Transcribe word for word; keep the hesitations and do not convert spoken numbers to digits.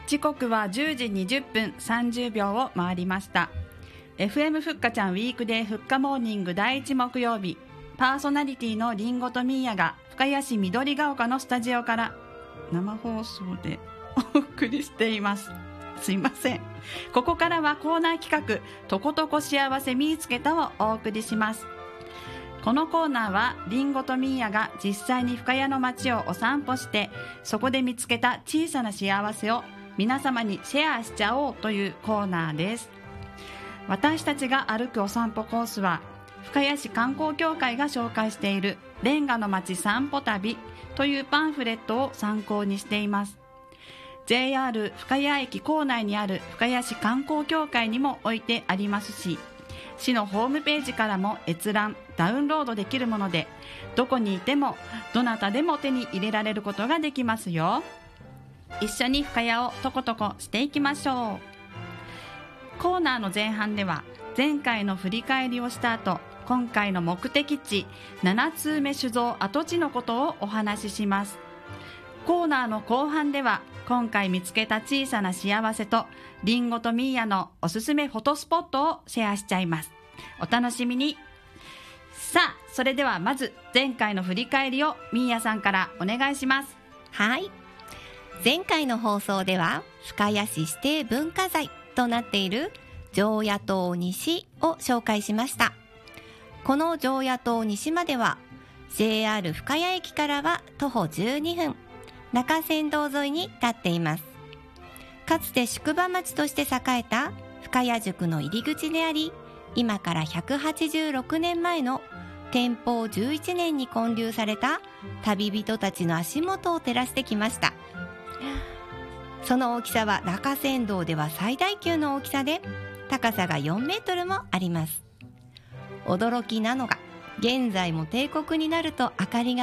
時刻はじゅうじにじゅっぷんさんじゅうびょうを回りました。 エフエム ふっかちゃんウィークデーふっかモーニングだいいち木曜日、パーソナリティのりんごとみーやが深谷市緑が丘のスタジオから生放送でお送りしています。すいません。ここからはコーナー企画とことこ幸せみーつけたをお送りします。このコーナーはりんごとみーやが実際に深谷の街をお散歩して、そこで見つけた小さな幸せを皆様にシェアしちゃおうというコーナーです。私たちが歩くお散歩コースは深谷市観光協会が紹介しているレンガの街散歩旅というパンフレットを参考にしています。 ジェイアール 深谷駅構内にある深谷市観光協会にも置いてありますし、市のホームページからも閲覧ダウンロードできるもので、どこにいてもどなたでも手に入れられることができますよ。一緒に深谷をとことこしていきましょう。コーナーの前半では前回の振り返りをした後、今回の目的地なな通目酒造跡地のことをお話しします。コーナーの後半では今回見つけた小さな幸せとりんごとみーやのおすすめフォトスポットをシェアしちゃいます。お楽しみに。さあ、それではまず前回の振り返りをみーやさんからお願いします。 はい、前回の放送では深谷市指定文化財となっている常夜灯西を紹介しました。この常夜灯西までは ジェイアール 深谷駅からは徒歩じゅうにふん、中山道沿いに立っています。かつて宿場町として栄えた深谷宿の入り口であり、今からひゃくはちじゅうろくねんまえの天保じゅういちねんに建立された旅人たちの足元を照らしてきました。その大きさは中山道では最大級の大きさで、高さがよんメートルもあります。驚きなのが、現在も帝国になると明かりが